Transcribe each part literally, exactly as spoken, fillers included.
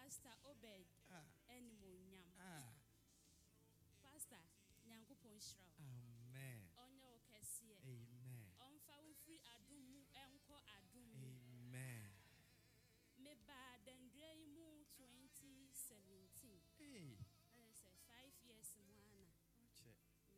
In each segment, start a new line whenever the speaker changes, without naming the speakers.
Pastor Obed.
Ah.
Enimonyam.
Ah.
Pastor Nyankopon Shraw.
Amen.
Onyo Okesie.
Amen.
Onfa ufri adumu enko adumu.
Amen.
Me ba dendre mu twenty seventeen.
Hey.
I say five years mwana.
Check.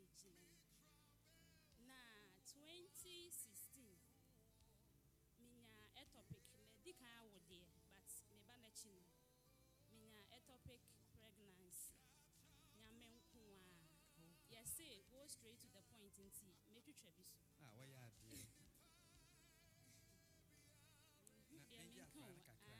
Na twenty sixteen. Minya ectopic medical awode but me ba na chino. Minya ectopic pregnancy. Nyame nkoa. Yes say go straight to the point nti me twetwa biso.
Ah, why ya dey? Na enja fara kakra.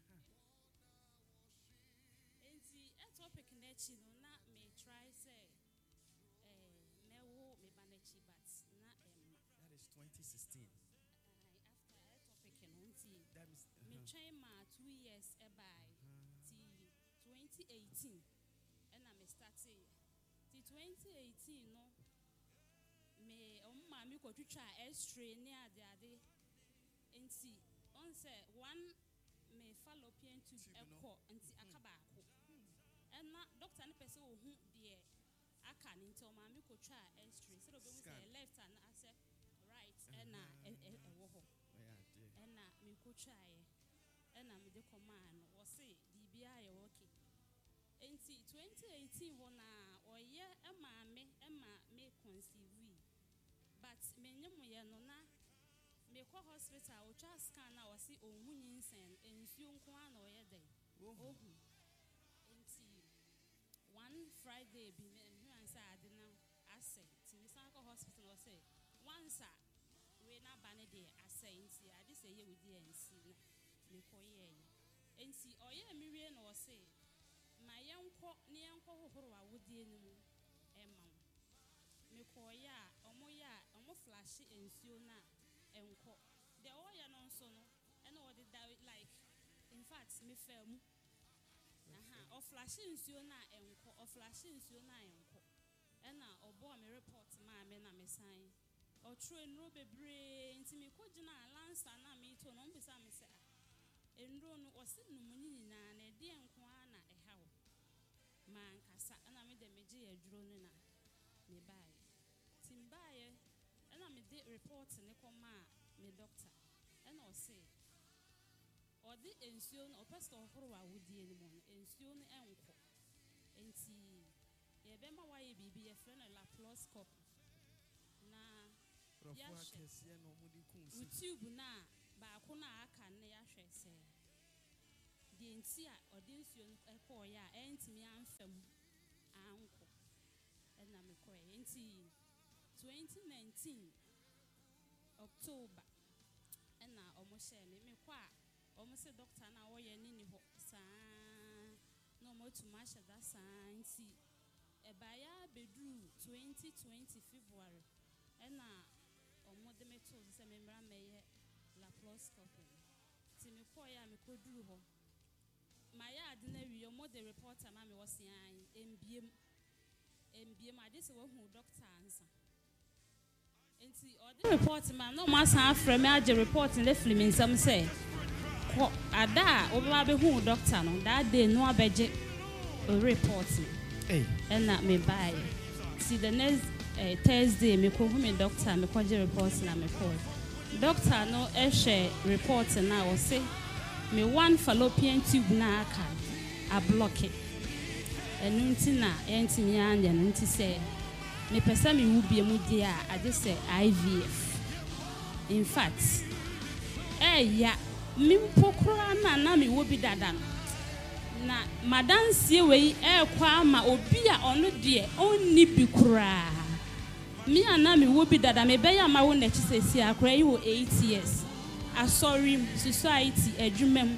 Enti ectopic na chi no na me try say eh me wo me ba na chi but na emma.
That is twenty sixteen.
After ectopic no nti
That is
me try ma two years e by ti twenty eighteen and I me started ti twenty eighteen no me o ma mi ko twitwa x-ray ni ade ade enti on say one me fallopian tube ekọ enti akaba ako na doctor ne pese wo hu de aka ni enti o ma mi ko twa x-ray so do be mu say left and I say right and na ewo ho and na mi ko twa ye and na me de command wo say bibia ye okay enti twenty eighteen ho na oye ema me ema me conceive but me nyem ye no na me ko hospital o twa scan na o si ohun nyinsen ensuo nko a na oye den ohun enti one Friday bi me hu ansa ade na ase ti me san ko hospital o say once a we na ba ne de ase enti ade say ye we di ensi na me ko ye enti oye mi wie na o say ma yenko ne yenko hohoro a wodie ni mu emma me ko ya omo ya omo flash ensuo na enko the oya no nso no e na wode like in fact me fam aha o flash ensuo na enko o flash ensuo na enko e na obo me report ma me na me sign o true enro bebre nti me ko gina lancer na me to no mbisa me se enro no o se no munyi na na de enko na eha wo man kasa na me de meje aduro no na me bae timbae na me de report ne koma me doctor na o say o de ensuo no opesto horo wa wodie ni mo ensuo no enko enti ye be ma waye bibi ye frɛ no laparoscopy na ya
kese no mudi kunsi
tube na ba ko na aka ne ya hwɛ sɛ de enti a o de ensuo no ekɔ ya entimi amfam anko na me kɔ enti twenty nineteen October na omo share me me kwa omo se doctor na wo ye ni ni ho saa na omo tuma hye da saa nti e ba ya bedru twenty twenty February na omo de me to se me mra me ye laparoscopy ti me ko ya me ko duru ho ma ya ade na wi omo de reporter ma me wo se an embiem embiem ade se wo hu doctor ansa enti or the report man no ma san afre me age report in the film nsam say ko ada o ba be hu doctor no that day no abeje report
hey
and na me buy see the next uh, Thursday me ko hu me doctor me ko je report na me call doctor no e share report na o say me one fallopian tube na aka a block it enunti na entimi anya nunti say me pesa me wu bia mu dia a ade say I V F in fact eh ya me mpokura na na me wo bi dada na madansie we eh kwa ma obi a ono de onni bi kura me ana me wo bi dada me be ya ma wo na chi sesi akura yi wo eight years asori society adwumam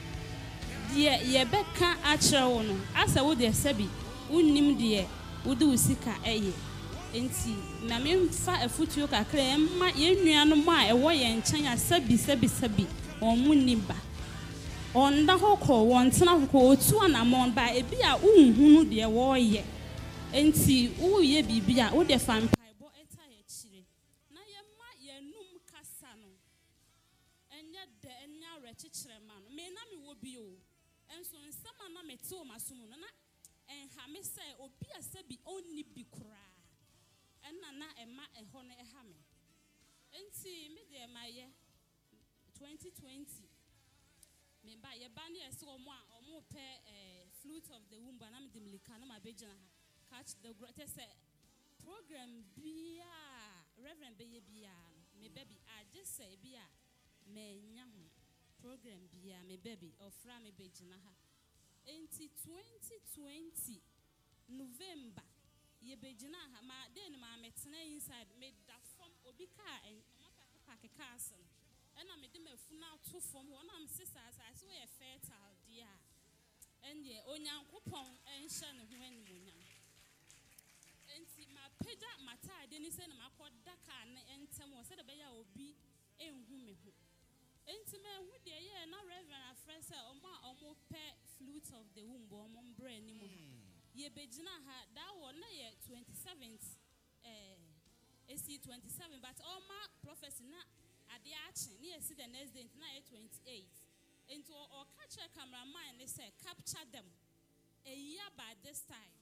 de ye beka a kire wo no asa wo de sabi unnim de wo de usika eye enti na me mfa afutuo kakra emma ye nuano mu a ewo ye nchen ya sabi sabi sabi omunni ba onda hoko wontena hoko otu na mon ba ebi a unhunu de wo ye enti wo ye bibia wo de fampai bo eta ye chire na ye ma ye num kasa no enye de enya rechichire ma no me na me wo bi o And so in some manner, me too, my son, and Hammy say, or be a sebi only be cry. And Nana and Ma and Honey Hammy. And see me there, my year twenty twenty. Me buy a banny as so more or more pair a flute of the womb, and I'm the Milicana, my Bejana. Catch the greatest program, Bia, Reverend Bia, me baby, I just say Bia, me young program, Bia, me baby, or Frame Bejanaha. Ain't twenty twenty November, ye Bejanaha, my then my metana inside made that form Obika and Pack a castle. And I made them a now two from one of my sisters, I swear a fertile dear. And ye, Onyan Coupon and Shan when Munyam. And see my peda, my tie, then he said, my quad Daka and Tam was said a bear will be a woman. And to me, with the year, now Reverend Afresa, or my almost pet flute of the womb, or mon brain. Ye Bejina had that one year twenty-seventh, eh, S C twenty-seven, but all my prophecy now at the action near see the next day, night twenty-eight. Into or catch a cameraman, they say, capture them a year by this time.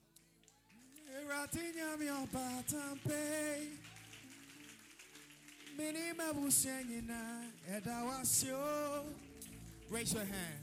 Raise your hand.